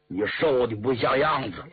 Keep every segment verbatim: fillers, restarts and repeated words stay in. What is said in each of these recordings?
你瘦的不像样子了，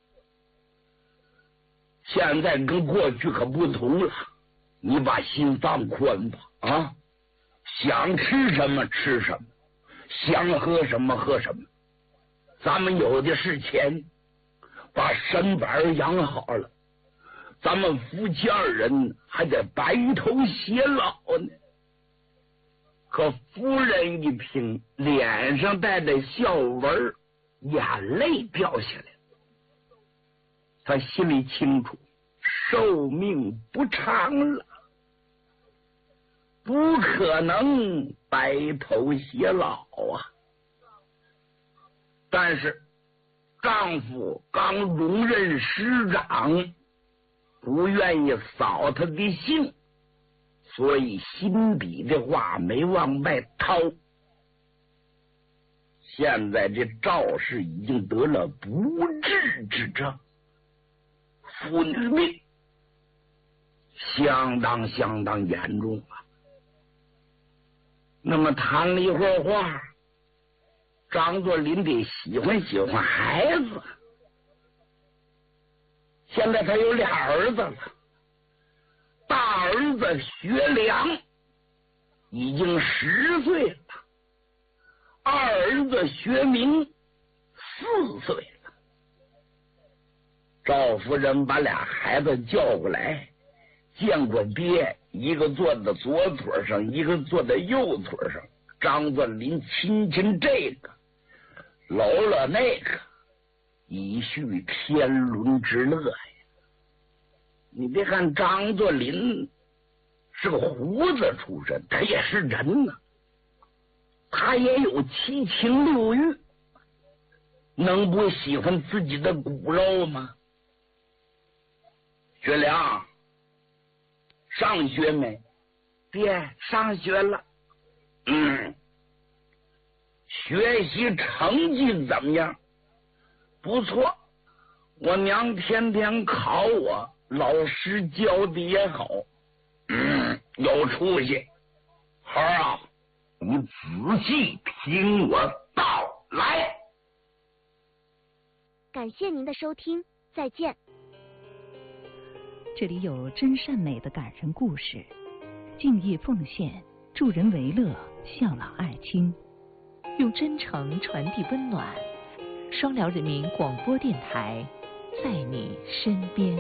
现在跟过去可不同了，你把心放宽吧啊！想吃什么吃什么，想喝什么喝什么，咱们有的是钱，把身板养好了，咱们夫妻二人还得白头偕老呢。可夫人一听，脸上带着笑纹，眼泪掉下来。他心里清楚，寿命不长了，不可能白头偕老啊。但是丈夫刚荣任师长，不愿意扫他的兴，所以心底的话没往外掏。现在这赵氏已经得了不治之症，妇女病，相当相当严重啊。那么谈了一会儿话，张作霖得喜欢喜欢孩子。现在他有俩儿子了，大儿子学良已经十岁了，二儿子学明四岁了。赵夫人把俩孩子叫过来，见过爹，一个坐在左腿上，一个坐在右腿上。张作霖亲亲这个，搂了那个，以叙天伦之乐呀。你别看张作霖是个胡子出身，他也是人呢，他也有七情六欲，能不喜欢自己的骨肉吗？学良上学没？爹，上学了。嗯，学习成绩怎么样？不错，我娘天天考我，老师教的也好。嗯，有出息。孩儿啊，你仔细听我道来。 感谢您的收听，再见。 这里有真善美的感人故事，敬业奉献，助人为乐，孝老爱亲，用真诚传递温暖。双辽人民广播电台，在你身边。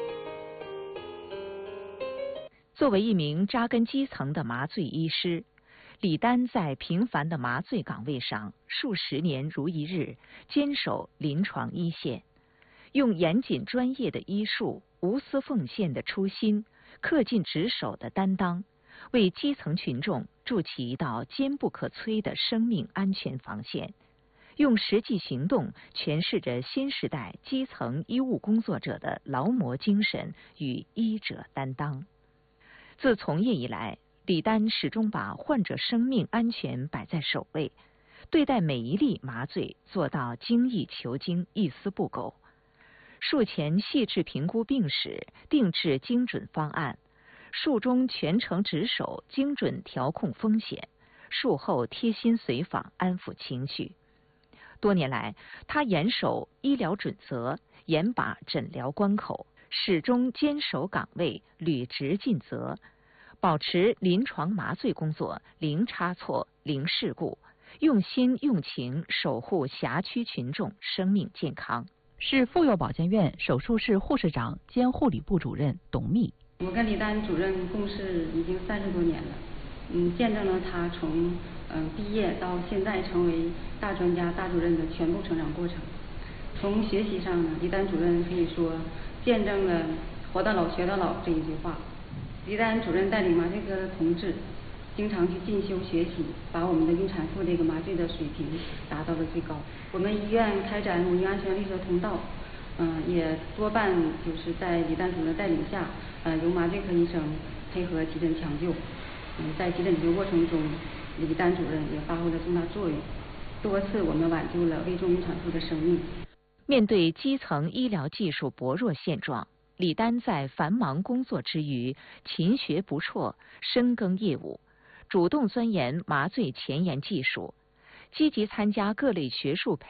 作为一名扎根基层的麻醉医师，李丹在平凡的麻醉岗位上数十年如一日，坚守临床一线，用严谨专业的医术、无私奉献的初心、恪尽职守的担当，为基层群众筑起一道坚不可摧的生命安全防线，用实际行动诠释着新时代基层医务工作者的劳模精神与医者担当。自从业以来，李丹始终把患者生命安全摆在首位，对待每一例麻醉做到精益求精，一丝不苟。术前细致评估病史，定制精准方案；术中全程值守，精准调控风险；术后贴心随访，安抚情绪。多年来，他严守医疗准则，严把诊疗关口，始终坚守岗位，履职尽责，保持临床麻醉工作零差错、零事故，用心用情守护辖区群众生命健康。 市妇幼保健院手术室护士长兼护理部主任董秘。 我跟李丹主任共事已经三十多年了，嗯，见证了他从嗯毕业到现在成为大专家、大主任的全部成长过程。从学习上呢，李丹主任可以说见证了“活到老学到老”这一句话。李丹主任带领麻醉科的同志经常去进修学习，把我们的孕产妇这个麻醉的水平达到了最高。我们医院开展母婴安全绿色通道，嗯、呃，也多半就是在李丹主任带领下，呃，由麻醉科医生配合急诊抢救。嗯，在急诊急救过程中，李丹主任也发挥了重大作用，多次我们挽救了危重孕产妇的生命。 面对基层医疗技术薄弱现状，李丹在繁忙工作之余，勤学不辍，深耕业务，主动钻研麻醉前沿技术，积极参加各类学术培